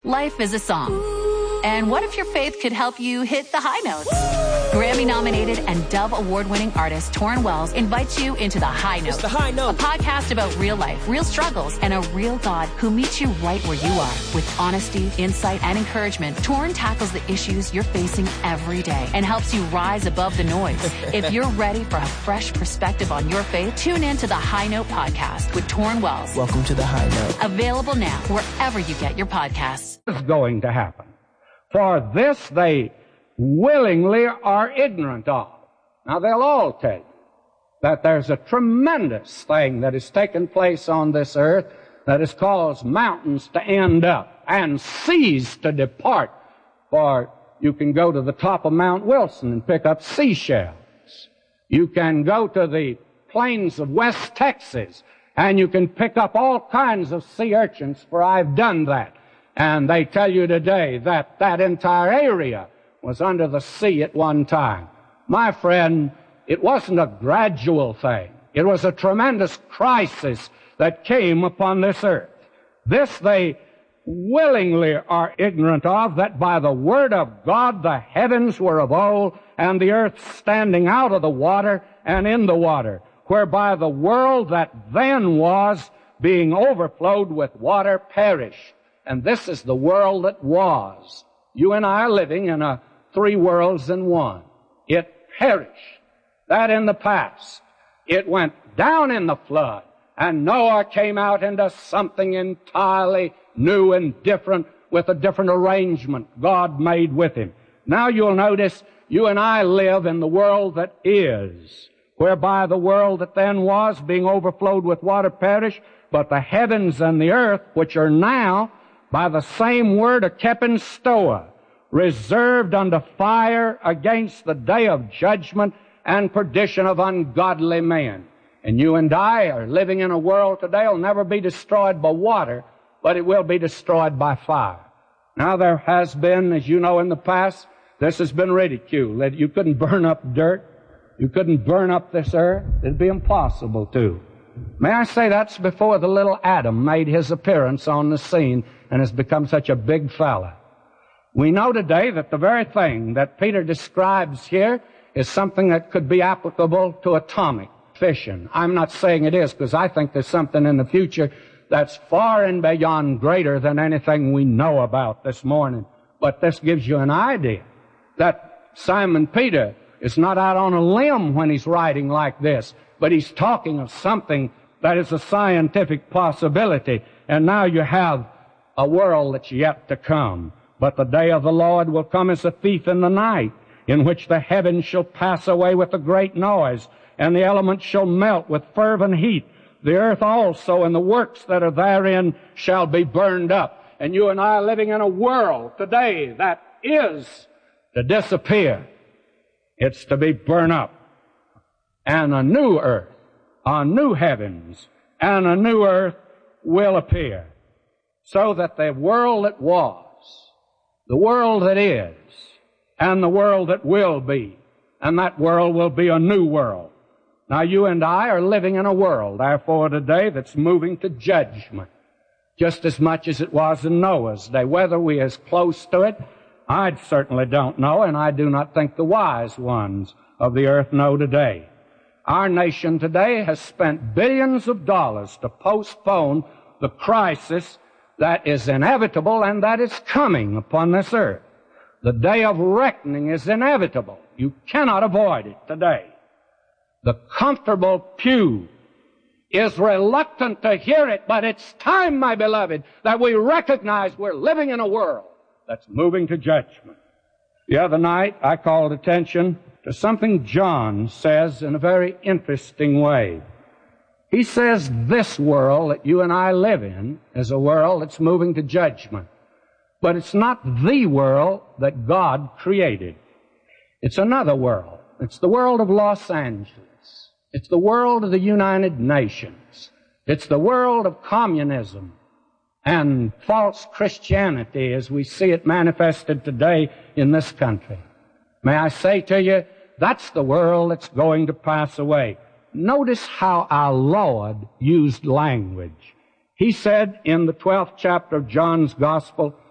Life is a song. And what if your faith could help you hit the high notes? Grammy-nominated and Dove Award-winning artist Torrin Wells invites you into The High Note. It's The High Note. A podcast about real life, real struggles, and a real God who meets you right where you are. With honesty, insight, and encouragement, Torrin tackles the issues you're facing every day and helps you rise above the noise. If you're ready for a fresh perspective on your faith, tune in to The High Note podcast with Torrin Wells. Welcome to The High Note. Available now wherever you get your podcasts. Is going to happen. For this they willingly are ignorant of. Now they'll all tell you that there's a tremendous thing that has taken place on this earth that has caused mountains to end up and seas to depart. For you can go to the top of Mount Wilson and pick up seashells. You can go to the plains of West Texas and you can pick up all kinds of sea urchins, for I've done that. And they tell you today that that entire area was under the sea at one time. My friend, it wasn't a gradual thing. It was a tremendous crisis that came upon this earth. This they willingly are ignorant of, that by the word of God the heavens were of old, and the earth standing out of the water and in the water, whereby the world that then was, being overflowed with water, perished. And this is the world that was. You and I are living in a three worlds in one. It perished. That in the past. It went down in the flood. And Noah came out into something entirely new and different, with a different arrangement God made with him. Now you'll notice you and I live in the world that is, whereby the world that then was, being overflowed with water, perished, but the heavens and the earth, which are now, by the same word, are kept in stoa, reserved unto fire against the day of judgment and perdition of ungodly men. And you and I are living in a world today that will never be destroyed by water, but it will be destroyed by fire. Now there has been, as you know in the past, this has been ridiculed, that you couldn't burn up dirt, you couldn't burn up this earth. It'd be impossible to. May I say that's before the little Adam made his appearance on the scene and has become such a big fella. We know today that the very thing that Peter describes here is something that could be applicable to atomic fission. I'm not saying it is, because I think there's something in the future that's far and beyond greater than anything we know about this morning. But this gives you an idea that Simon Peter is not out on a limb when he's writing like this, but he's talking of something that is a scientific possibility. And now you have a world that's yet to come. But the day of the Lord will come as a thief in the night, in which the heavens shall pass away with a great noise, and the elements shall melt with fervent heat. The earth also and the works that are therein shall be burned up. And you and I are living in a world today that is to disappear. It's to be burned up. And a new earth, a new heavens, and a new earth will appear. So that the world that was, the world that is, and the world that will be, and that world will be a new world. Now you and I are living in a world, therefore, today that's moving to judgment, just as much as it was in Noah's day. Whether we are as close to it, I certainly don't know, and I do not think the wise ones of the earth know today. Our nation today has spent billions of dollars to postpone the crisis that is inevitable and that is coming upon this earth. The day of reckoning is inevitable. You cannot avoid it today. The comfortable pew is reluctant to hear it, but it's time, my beloved, that we recognize we're living in a world that's moving to judgment. The other night, I called attention to something John says in a very interesting way. He says this world that you and I live in is a world that's moving to judgment. But it's not the world that God created. It's another world. It's the world of Los Angeles. It's the world of the United Nations. It's the world of communism and false Christianity as we see it manifested today in this country. May I say to you, that's the world that's going to pass away. Notice how our Lord used language. He said in the 12th chapter of John's Gospel,